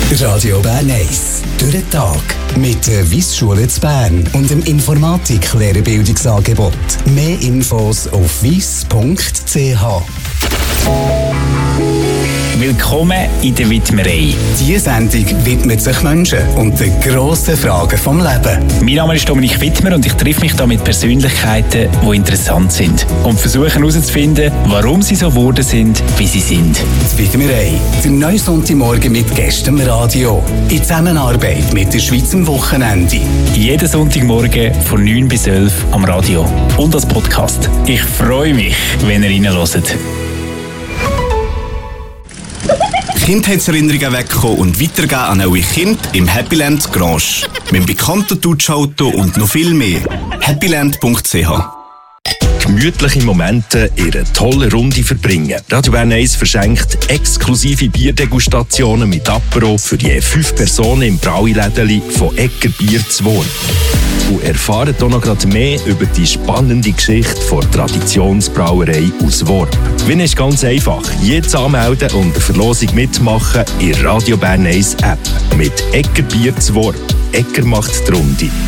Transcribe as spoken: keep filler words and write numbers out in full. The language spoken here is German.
Radio Bern eins. Durch den Tag. Mit der Wyss-Schule zu Bern und dem Informatik-Lehrerbildungsangebot. Mehr Infos auf wyss punkt c h. Willkommen in der Widmerei. Diese Sendung widmet sich Menschen und den grossen Fragen vom Leben. Mein Name ist Dominik Wittmer und ich treffe mich hier mit Persönlichkeiten, die interessant sind. Und versuche herauszufinden, warum sie so geworden sind, wie sie sind. Die Widmerei. Der neue Sonntagmorgen mit Gästen im Radio. In Zusammenarbeit mit der Schweiz am Wochenende. Jeden Sonntagmorgen von neun bis elf am Radio. Und als Podcast. Ich freue mich, wenn ihr reinhört. Kindheitserinnerungen wegkommen und weitergeben an eure Kinder im Happyland Grange. Mit dem bekannten Dutschauto und noch viel mehr. happyland punkt c h. Gemütliche Momente in einer tollen Runde verbringen. Radio Bern eins verschenkt exklusive Bierdegustationen mit Apero für je fünf Personen im Brauilädeli von Egger Bier zu Worm. Und erfahrt auch noch gerade mehr über die spannende Geschichte der Traditionsbrauerei aus Worm. Wenn ist ganz einfach. Jetzt anmelden und eine Verlosung mitmachen in Radio Bern eins App. Mit Egger Bier zu Worm. Egger macht die Runde.